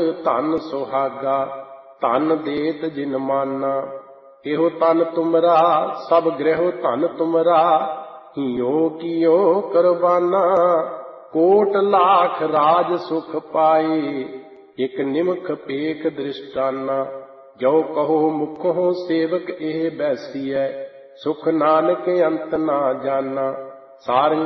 ਧਨ ਸੁਹਾਗਾ, ਧਨ ਦੇਤ ਜਿਨ ਮਾਨਾ। ਇਹੋ ਤਨ ਤੁਮਰਾ ਸਭ ਗ੍ਰਹਿ ਧਨ ਤੁਮਰਾ, ਹਿਉ ਕੀਓ ਕੁਰਬਾਨਾ। ਕੋਟ ਲਾਖ ਰਾਜ ਸੁਖ ਪਾਏ, ਇਕ ਨਿਮਖ ਪੇਖ ਦ੍ਰਿਸ਼ਟਾਨਾ। ਜੋ ਕਹੋ ਮੁਖੋਂ ਸੇਵਕ ਇਹ ਬੈਸੀਐ, ਸੁਖ ਨਾਨਕ ਅੰਤ ਨਾ ਜਾਨਾ। ਸਾਰੀਆਂ